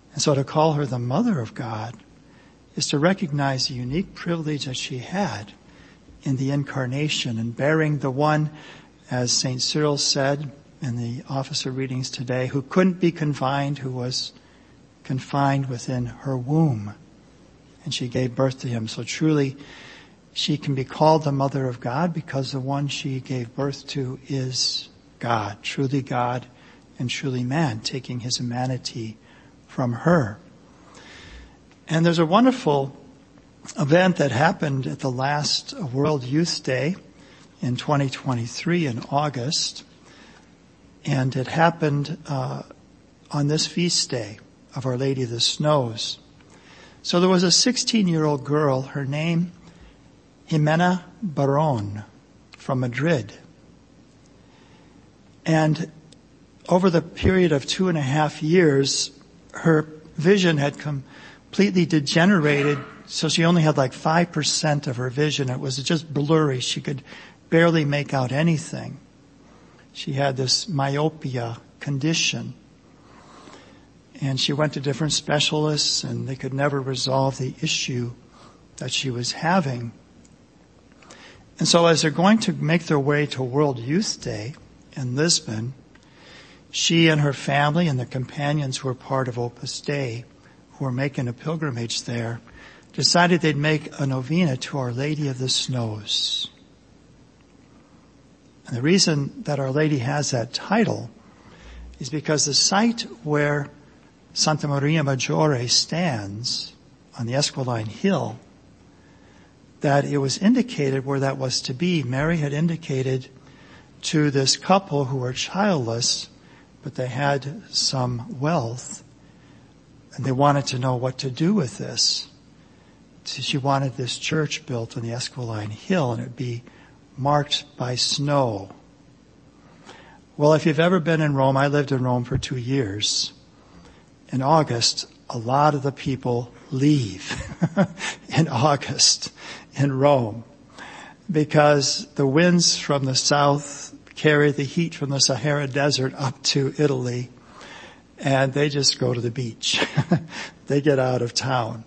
And so to call her the Mother of God is to recognize the unique privilege that she had in the incarnation and bearing the one, as St. Cyril said in the officer readings today, who couldn't be confined, who was confined within her womb. And she gave birth to him. So truly, she can be called the Mother of God because the one she gave birth to is God and truly man, taking his humanity from her. And there's a wonderful event that happened at the last World Youth Day in 2023 in August. And it happened on this feast day of Our Lady of the Snows. So there was a 16-year-old girl, her name Jimena Barón, from Madrid. And over the period of 2.5 years, her vision had completely degenerated, so she only had like 5% of her vision. It was just blurry. She could barely make out anything. She had this myopia condition. And she went to different specialists, and they could never resolve the issue that she was having. And so as they're going to make their way to World Youth Day in Lisbon, she and her family and the companions who were part of Opus Dei, who were making a pilgrimage there, decided they'd make a novena to Our Lady of the Snows. And the reason that Our Lady has that title is because the site where Santa Maria Maggiore stands on the Esquiline Hill, that it was indicated where that was to be. Mary had indicated to this couple who were childless, but they had some wealth, and they wanted to know what to do with this. So she wanted this church built on the Esquiline Hill, and it would be marked by snow. Well, if you've ever been in Rome, I lived in Rome for 2 years. In August, a lot of the people leave in August in Rome because the winds from the south carry the heat from the Sahara Desert up to Italy, and they just go to the beach. They get out of town.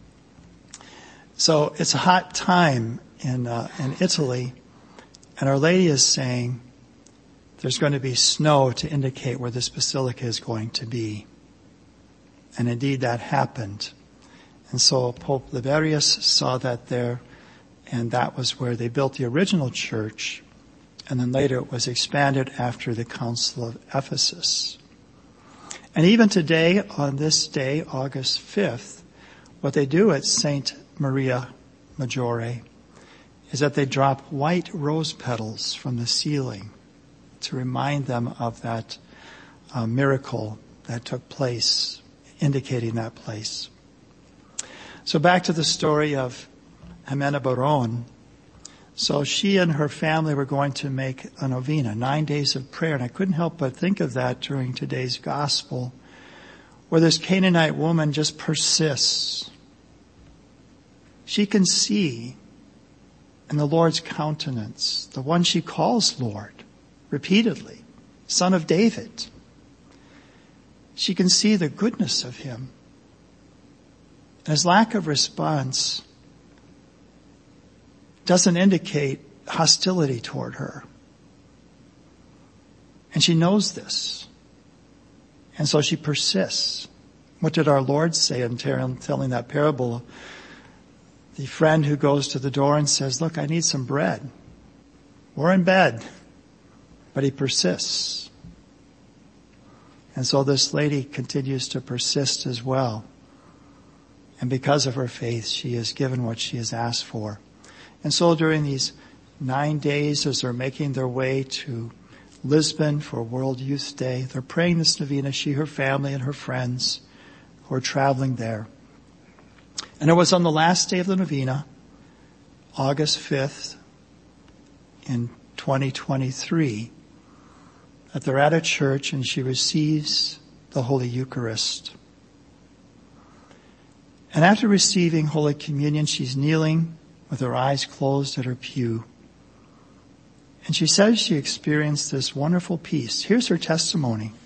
So it's a hot time in Italy, and Our Lady is saying there's going to be snow to indicate where this basilica is going to be. And indeed that happened. And so Pope Liberius saw that there, and that was where they built the original church, and then later it was expanded after the Council of Ephesus. And even today, on this day, August 5th, what they do at St. Maria Maggiore is that they drop white rose petals from the ceiling to remind them of that miracle that took place, indicating that place. So back to the story of Jimena Barón. So she and her family were going to make a novena, 9 days of prayer. And I couldn't help but think of that during today's gospel, where this Canaanite woman just persists. She can see in the Lord's countenance, the one she calls Lord, repeatedly, Son of David. She can see the goodness of him. And his lack of response doesn't indicate hostility toward her. And she knows this. And so she persists. What did our Lord say in telling that parable? The friend who goes to the door and says, look, I need some bread. We're in bed. But he persists. And so this lady continues to persist as well. And because of her faith, she is given what she has asked for. And so during these 9 days, as they're making their way to Lisbon for World Youth Day, they're praying this novena, she, her family, and her friends who are traveling there. And it was on the last day of the novena, August 5th, in 2023, that they're at a church and she receives the Holy Eucharist. And after receiving Holy Communion, she's kneeling with her eyes closed at her pew. And she says she experienced this wonderful peace. Here's her testimony.